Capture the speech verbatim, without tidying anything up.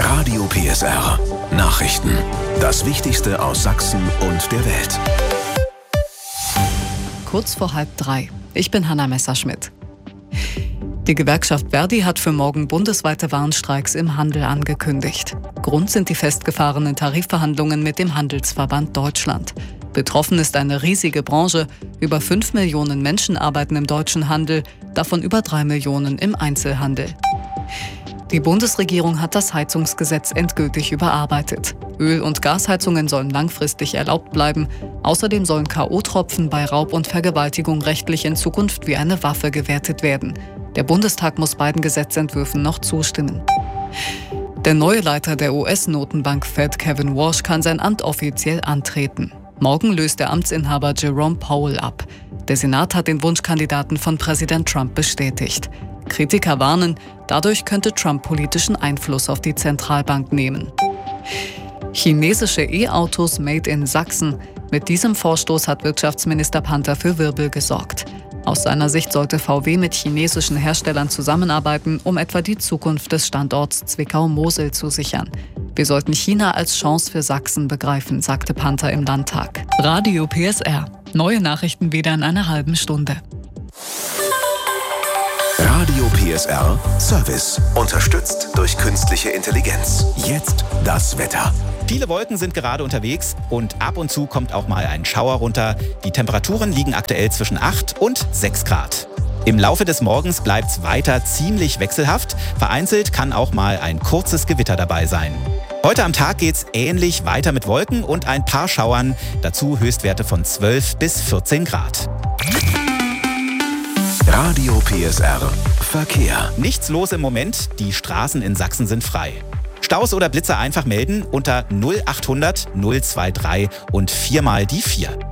Radio P S R. Nachrichten. Das Wichtigste aus Sachsen und der Welt. Kurz vor halb drei. Ich bin Hanna Messerschmidt. Die Gewerkschaft Verdi hat für morgen bundesweite Warnstreiks im Handel angekündigt. Grund sind die festgefahrenen Tarifverhandlungen mit dem Handelsverband Deutschland. Betroffen ist eine riesige Branche. Über fünf Millionen Menschen arbeiten im deutschen Handel, davon über drei Millionen im Einzelhandel. Die Bundesregierung hat das Heizungsgesetz endgültig überarbeitet. Öl- und Gasheizungen sollen langfristig erlaubt bleiben. Außerdem sollen K O-Tropfen bei Raub und Vergewaltigung rechtlich in Zukunft wie eine Waffe gewertet werden. Der Bundestag muss beiden Gesetzentwürfen noch zustimmen. Der neue Leiter der U S-Notenbank Fed, Kevin Warsh, kann sein Amt offiziell antreten. Morgen löst der Amtsinhaber Jerome Powell ab. Der Senat hat den Wunschkandidaten von Präsident Trump bestätigt. Kritiker warnen, dadurch könnte Trump politischen Einfluss auf die Zentralbank nehmen. Chinesische E-Autos made in Sachsen. Mit diesem Vorstoß hat Wirtschaftsminister Panther für Wirbel gesorgt. Aus seiner Sicht sollte V W mit chinesischen Herstellern zusammenarbeiten, um etwa die Zukunft des Standorts Zwickau-Mosel zu sichern. Wir sollten China als Chance für Sachsen begreifen, sagte Panther im Landtag. Radio P S R. Neue Nachrichten wieder in einer halben Stunde. Radio P S R Service. Unterstützt durch künstliche Intelligenz. Jetzt das Wetter. Viele Wolken sind gerade unterwegs und ab und zu kommt auch mal ein Schauer runter. Die Temperaturen liegen aktuell zwischen acht und sechs Grad. Im Laufe des Morgens bleibt es weiter ziemlich wechselhaft. Vereinzelt kann auch mal ein kurzes Gewitter dabei sein. Heute am Tag geht's ähnlich weiter mit Wolken und ein paar Schauern. Dazu Höchstwerte von zwölf bis vierzehn Grad. Radio P S R Verkehr. Nichts los im Moment. Die Straßen in Sachsen sind frei. Staus oder Blitzer einfach melden unter null achthundert null drei drei und viermal die vier.